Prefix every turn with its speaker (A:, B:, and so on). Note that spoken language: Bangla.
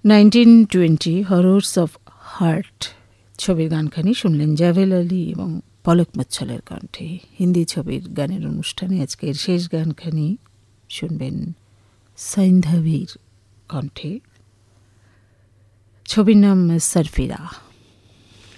A: 1920 হররস অফ হার্ট ছবির গানখানি শুনলেন জাভেল আলী এবং পলক মুচ্ছলের কণ্ঠে। হিন্দি ছবির গানের অনুষ্ঠানে আজকের শেষ গানখানি শুনবেন সৈন্ধবীর কণ্ঠে। ছবির নাম সরফিরা।